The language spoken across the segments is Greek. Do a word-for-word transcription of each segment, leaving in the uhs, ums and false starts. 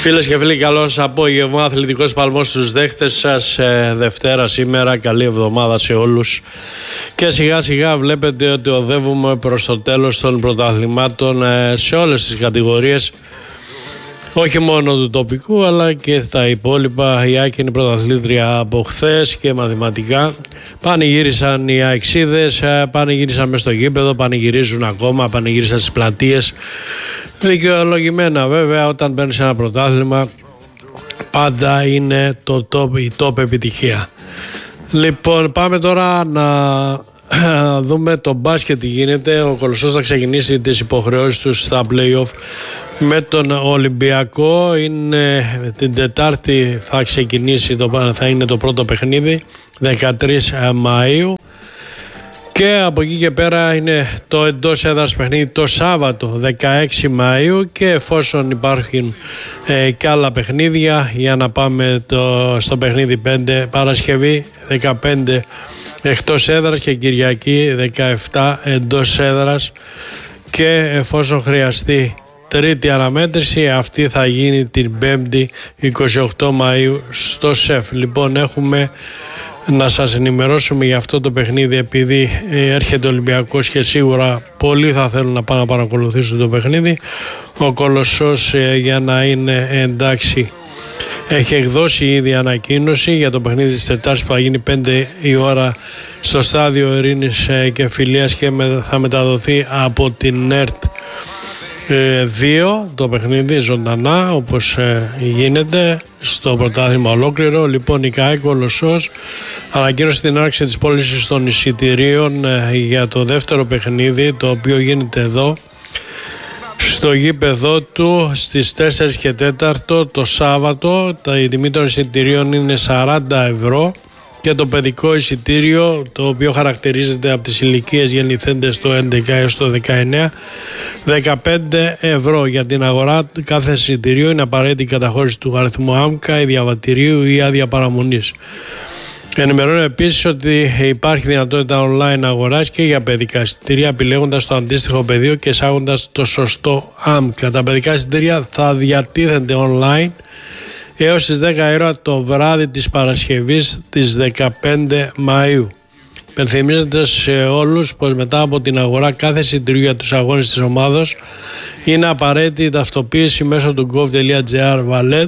Φίλες και φίλοι, καλώς απόγευμα. Αθλητικός παλμός στους δέχτες σας. ε, Δευτέρα σήμερα, καλή εβδομάδα σε όλους. Και σιγά σιγά βλέπετε ότι οδεύουμε προς το τέλος των πρωταθλημάτων ε, σε όλες τις κατηγορίες. Όχι μόνο του τοπικού αλλά και στα υπόλοιπα. Η Άκη είναι πρωταθλήτρια από χθες και μαθηματικά. Πανηγύρισαν οι αεξίδες, πανηγύρισαν μες στο γήπεδο, πανηγυρίζουν ακόμα, πανηγύρισαν στις πλατείες. Δικαιολογημένα βέβαια, όταν παίρνεις ένα πρωτάθλημα πάντα είναι το top, η top επιτυχία. Λοιπόν, πάμε τώρα να δούμε το μπάσκετ τι γίνεται. Ο Κολοσσός θα ξεκινήσει τις υποχρεώσεις του στα play-off με τον Ολυμπιακό. Είναι την Τετάρτη θα ξεκινήσει, το, θα είναι το πρώτο παιχνίδι δεκατρείς Μαΐου. Και από εκεί και πέρα είναι το εντός έδρας παιχνίδι το Σάββατο δεκαέξι Μαΐου, και εφόσον υπάρχουν ε, και άλλα παιχνίδια, για να πάμε το, στο παιχνίδι πέντε, Παρασκευή δεκαπέντε εκτός έδρας και Κυριακή δεκαεπτά εντός έδρας, και εφόσον χρειαστεί τρίτη αναμέτρηση, αυτή θα γίνει την Πέμπτη είκοσι οκτώ Μαΐου στο ΣΕΦ. Λοιπόν, έχουμε να σας ενημερώσουμε για αυτό το παιχνίδι, επειδή έρχεται ο Ολυμπιακός και σίγουρα πολλοί θα θέλουν να πάνε να παρακολουθήσουν το παιχνίδι. Ο Κολοσσός, για να είναι εντάξει, έχει εκδώσει ήδη ανακοίνωση για το παιχνίδι της Τετάρτης που θα γίνει πέντε η ώρα στο στάδιο Ειρήνης και Φιλίας και θα μεταδοθεί από την ΕΡΤ δύο το παιχνίδι ζωντανά, όπως ε, γίνεται στο πρωτάθλημα ολόκληρο. Λοιπόν, η ΚΑΕ Κολοσσός ανακοίνωσε την άρξη της πώλησης των εισιτηρίων ε, για το δεύτερο παιχνίδι, το οποίο γίνεται εδώ στο γήπεδό του στις τέσσερις και τέσσερα το Σάββατο. Η τιμή των εισιτηρίων είναι σαράντα ευρώ και το παιδικό εισιτήριο, το οποίο χαρακτηρίζεται από τις ηλικίες γεννηθέντες το έντεκα έως το δεκαεννέα, δεκαπέντε ευρώ. Για την αγορά κάθε εισιτηρίου είναι απαραίτητη η καταχώρηση του αριθμού ΆΜΚΑ ή διαβατηρίου ή άδεια παραμονής. Ενημερώνω επίσης ότι υπάρχει δυνατότητα online αγοράς και για παιδικά εισιτήρια, επιλέγοντας το αντίστοιχο πεδίο και εισάγοντας το σωστό ΆΜΚΑ. Τα παιδικά εισιτήρια θα διατίθενται online έως τις δέκα η ώρα το βράδυ της Παρασκευής της δεκαπέντε Μαΐου. Υπενθυμίζεται σε όλους πως μετά από την αγορά κάθε εισιτηρίου για τους αγώνες της ομάδος είναι απαραίτητη η ταυτοποίηση μέσω του gov.gr Valed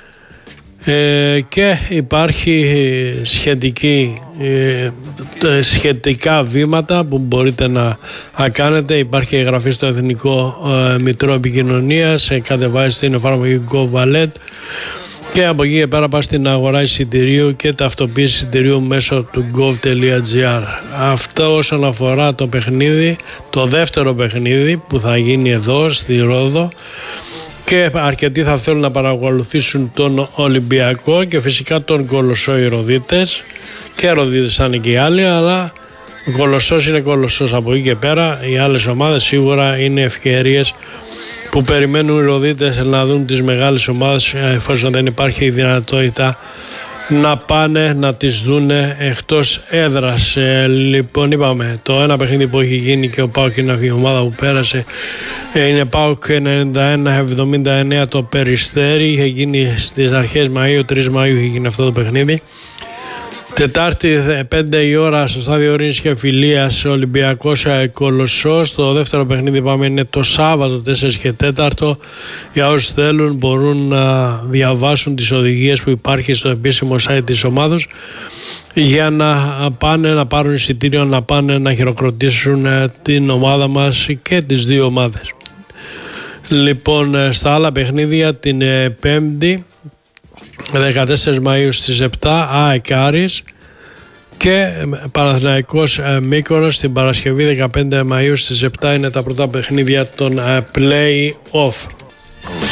ε, και υπάρχει σχετική, ε, σχετικά βήματα που μπορείτε να, να κάνετε. Υπάρχει εγγραφή στο Εθνικό ε, Μητρό Επικοινωνίας, ε, κατεβάζετε την εφαρμογή GovValed και από εκεί και πέρα πας στην αγορά εισιτηρίου και ταυτοποίηση εισιτηρίου μέσω του gov.gr. Αυτό όσον αφορά το παιχνίδι, το δεύτερο παιχνίδι που θα γίνει εδώ στη Ρόδο, και αρκετοί θα θέλουν να παρακολουθήσουν τον Ολυμπιακό και φυσικά τον Κολοσσό οι Ροδίτες, και Ροδίτες θα είναι και οι άλλοι, αλλά ο Κολοσσός είναι Κολοσσός. Από εκεί και πέρα οι άλλες ομάδες σίγουρα είναι ευκαιρίες που περιμένουν οι Ροδίτες να δουν τις μεγάλες ομάδες, εφόσον δεν υπάρχει η δυνατότητα να πάνε να τις δούνε εκτός έδρας. Ε, λοιπόν, είπαμε, το ένα παιχνίδι που έχει γίνει και ο ΠΑΟΚ είναι η ομάδα που πέρασε, ε, είναι ΠΑΟΚ ενενήντα ένα εβδομήντα εννέα το Περιστέρι, είχε γίνει στις αρχές Μαΐου, τρεις Μαΐου είχε γίνει αυτό το παιχνίδι. Τετάρτη πέντε η ώρα στο στάδιο Ειρήνης και Φιλίας Ολυμπιακός Κολοσσός. Το δεύτερο παιχνίδι πάμε είναι το Σάββατο τέσσερα και τέσσερα. Για όσους θέλουν μπορούν να διαβάσουν τις οδηγίες που υπάρχει στο επίσημο site της ομάδος για να πάνε να πάρουν εισιτήριο, να πάνε να χειροκροτήσουν την ομάδα μας και τις δύο ομάδες. Λοιπόν, στα άλλα παιχνίδια την Πέμπτη δεκατέσσερα Μαΐου στις επτά ΑΕΚ Άρης και Παναθηναϊκός Μύκονος την Παρασκευή δεκαπέντε Μαΐου στις επτά. Είναι τα πρώτα παιχνίδια των play-off.